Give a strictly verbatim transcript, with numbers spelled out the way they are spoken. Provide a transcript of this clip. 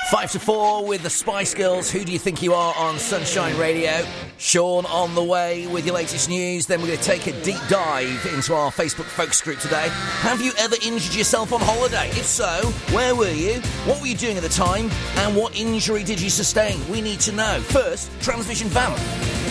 Five to four with the Spice Girls. Who do you think you are on Sunshine Radio? Sean on the way with your latest news. Then we're going to take a deep dive into our Facebook folks group today. Have you ever injured yourself on holiday? If so, where were you? What were you doing at the time? And what injury did you sustain? We need to know. First, Transmission Vamp.